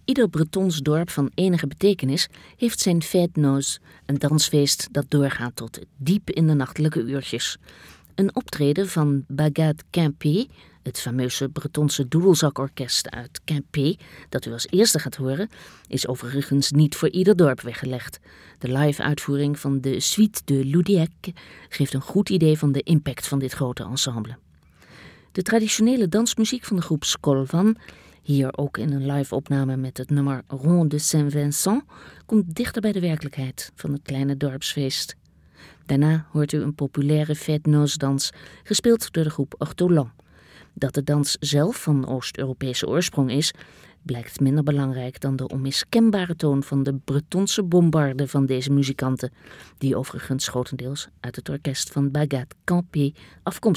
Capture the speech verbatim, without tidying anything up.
Ieder Bretons dorp van enige betekenis heeft zijn fête noz, een dansfeest dat doorgaat tot diep in de nachtelijke uurtjes. Een optreden van Bagad Quimper, het fameuze Bretonse doedelzakorkest uit Quimper, dat u als eerste gaat horen, is overigens niet voor ieder dorp weggelegd. De live uitvoering van de Suite de Loudiac geeft een goed idee van de impact van dit grote ensemble. De traditionele dansmuziek van de groep Skolvan, hier ook in een live opname met het nummer Rond de Saint-Vincent, komt dichter bij de werkelijkheid van het kleine dorpsfeest. Daarna hoort u een populaire fête noz dans, gespeeld door de groep Ortolan. Dat de dans zelf van Oost-Europese oorsprong is, blijkt minder belangrijk dan de onmiskenbare toon van de Bretonse bombarde van deze muzikanten, die overigens grotendeels uit het orkest van Bagad Quimper afkomstig